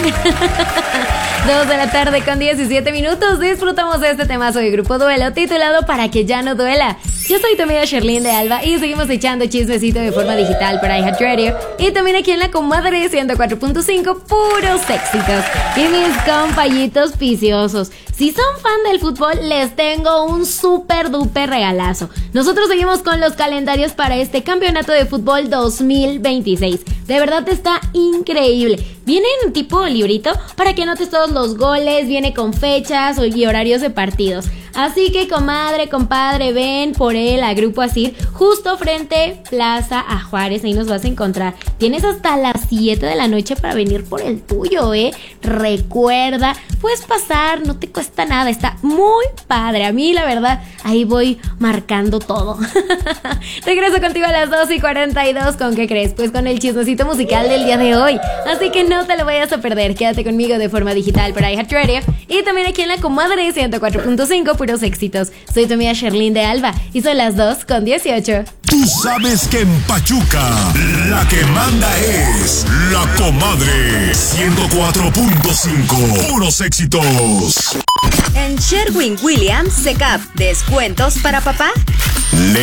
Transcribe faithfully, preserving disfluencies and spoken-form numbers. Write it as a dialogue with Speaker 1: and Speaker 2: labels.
Speaker 1: Dos de la tarde con diecisiete minutos. Disfrutamos de este temazo de Grupo Duelo titulado Para que ya no duela. Yo soy tu amiga Sherlyn de Alba y seguimos echando chismecito de forma digital para iHeartRadio y también aquí en La Comadre ciento cuatro punto cinco, puros éxitos. Y mis compañitos viciosos, si son fan del fútbol, les tengo un super duper regalazo. Nosotros seguimos con los calendarios para este campeonato de fútbol dos mil veintiséis. De verdad está increíble. Viene en tipo librito para que anotes todos los goles, viene con fechas y horarios de partidos. Así que comadre, compadre, ven por él a Grupo Asir, justo frente Plaza a Juárez, ahí nos vas a encontrar. Tienes hasta las siete de la noche para venir por el tuyo, ¿eh? Recuerda, puedes pasar, no te cuesta nada, está muy padre. A mí, la verdad, ahí voy marcando todo. Regreso contigo a las dos y cuarenta y dos, ¿con qué crees? Pues con el chismecito musical del día de hoy. Así que no te lo vayas a perder, quédate conmigo de forma digital para iHeartRadio y también aquí en La Comadre ciento cuatro punto cinco, puros éxitos. Soy tu amiga Sherlyn de Alba y son las dos con dieciocho.
Speaker 2: Tú sabes que en Pachuca la que manda es La Comadre ciento cuatro punto cinco, puros éxitos.
Speaker 3: En Sherwin Williams Secap, ¿descuentos para papá?